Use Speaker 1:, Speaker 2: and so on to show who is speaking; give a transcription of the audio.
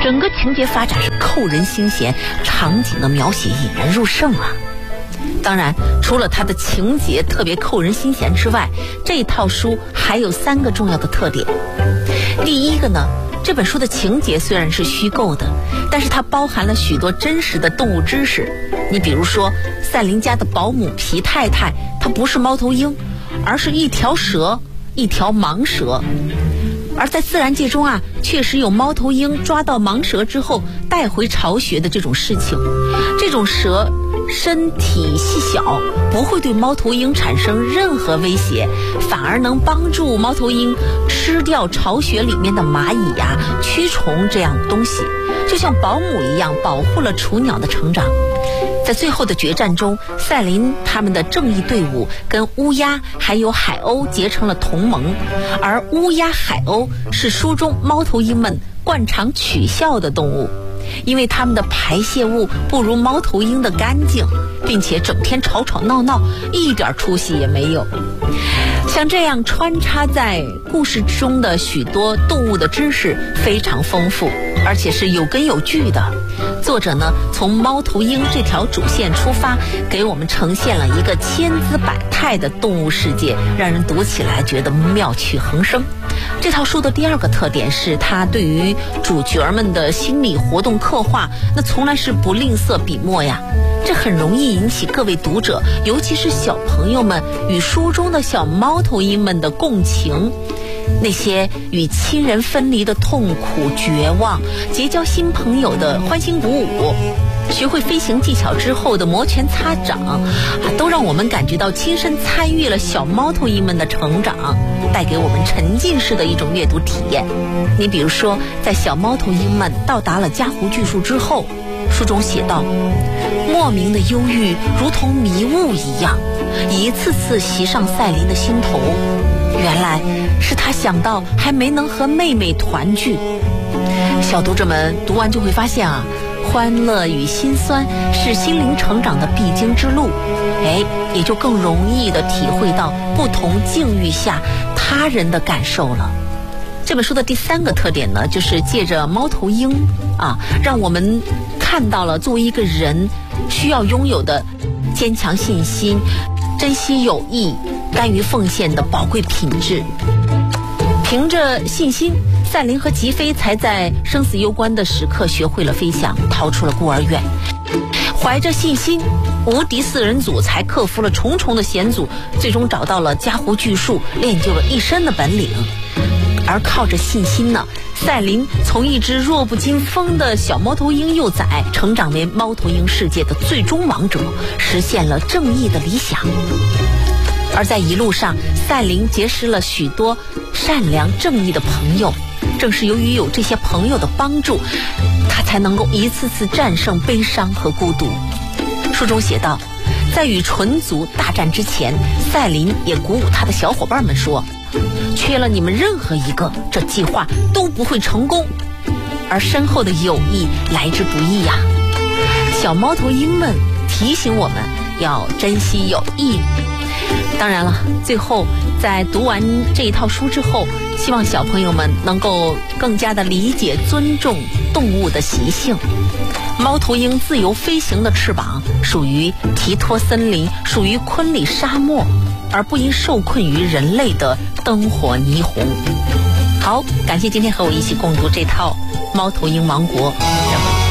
Speaker 1: 整个情节发展是扣人心弦，场景的描写引人入胜啊。当然，除了它的情节特别扣人心弦之外，这套书还有3个重要的特点。第一个呢，这本书的情节虽然是虚构的，但是它包含了许多真实的动物知识。你比如说，赛琳家的保姆皮太太，它不是猫头鹰，而是一条蛇，一条盲蛇。而在自然界中啊，确实有猫头鹰抓到盲蛇之后带回巢穴的这种事情。这种蛇身体细小，不会对猫头鹰产生任何威胁，反而能帮助猫头鹰吃掉巢穴里面的蚂蚁呀、蛆虫这样的东西，就像保姆一样保护了雏鸟的成长。在最后的决战中，赛琳他们的正义队伍跟乌鸦还有海鸥结成了同盟，而乌鸦、海鸥是书中猫头鹰们惯常取笑的动物，因为它们的排泄物不如猫头鹰的干净，并且整天吵吵闹闹，一点出息也没有。像这样穿插在故事中的许多动物的知识非常丰富，而且是有根有据的。作者呢，从猫头鹰这条主线出发，给我们呈现了一个千姿百态的动物世界，让人读起来觉得妙趣横生。这套书的第2个特点是，它对于主角们的心理活动刻画，那从来是不吝啬笔墨呀。这很容易引起各位读者，尤其是小朋友们与书中的小猫头鹰们的共情。那些与亲人分离的痛苦、绝望，结交新朋友的欢欣鼓舞，学会飞行技巧之后的摩拳擦掌，都让我们感觉到亲身参与了小猫头鹰们的成长，带给我们沉浸式的一种阅读体验。你比如说，在小猫头鹰们到达了嘉湖巨树之后，书中写道，莫名的忧郁如同迷雾一样，一次次袭上赛琳的心头。原来是他想到还没能和妹妹团聚。小读者们读完就会发现啊，欢乐与心酸是心灵成长的必经之路，也就更容易的体会到不同境遇下他人的感受了。这本书的第3个特点呢，就是借着猫头鹰啊，让我们看到了作为一个人需要拥有的坚强信心、珍惜友谊、甘于奉献的宝贵品质。凭着信心，赛琳和吉菲才在生死攸关的时刻学会了飞翔，逃出了孤儿院。怀着信心，无敌4人组才克服了重重的险阻，最终找到了嘉湖巨树，练就了一身的本领。而靠着信心呢，赛琳从一只弱不禁风的小猫头鹰幼崽，成长为猫头鹰世界的最终王者，实现了正义的理想。而在一路上，赛琳结识了许多善良正义的朋友，正是由于有这些朋友的帮助，他才能够一次次战胜悲伤和孤独。书中写道，在与纯族大战之前，赛琳也鼓舞他的小伙伴们说，缺了你们任何一个，这计划都不会成功。而深厚的友谊来之不易呀。小猫头鹰们提醒我们要珍惜友谊。当然了，最后在读完这一套书之后，希望小朋友们能够更加的理解、尊重动物的习性。猫头鹰自由飞行的翅膀属于提托森林，属于昆里沙漠，而不应受困于人类的灯火霓虹。好，感谢今天和我一起共读这套《猫头鹰王国》。